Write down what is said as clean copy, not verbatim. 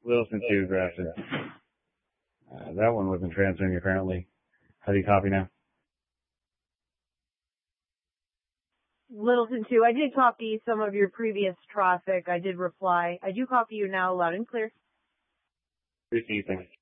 Wilson 2, Grafton. That one wasn't transmitting apparently. How do you copy now? Littleton 2, I did copy some of your previous traffic. I did reply. I do copy you now loud and clear. Receiving.